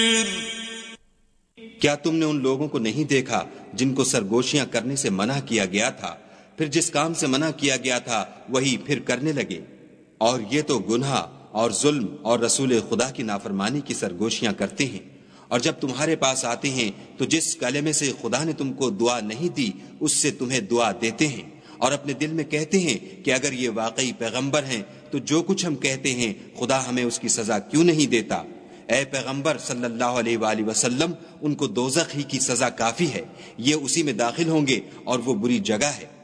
क्या तुमने उन लोगों को नहीं देखा जिनको सरगोशियां करने से मना किया गया था, फिर जिस काम से मना किया गया था वही फिर करने लगे? और ये तो गुनाह और जुल्म और रसूल खुदा की नाफरमानी की सरगोशियां करते हैं। और जब तुम्हारे पास आते हैं तो जिस कलमे से खुदा ने तुमको दुआ नहीं दी उससे तुम्हें दुआ देते हैं, और अपने दिल में कहते हैं कि अगर ये वाकई पैगंबर हैं तो जो कुछ हम कहते हैं खुदा हमें उसकी सजा क्यों नहीं देता। ए पैगंबर सल्लल्लाहु अलैहि वसल्लम, उनको दोज़ख ही की सजा काफी है, ये उसी में दाखिल होंगे और वो बुरी जगह है।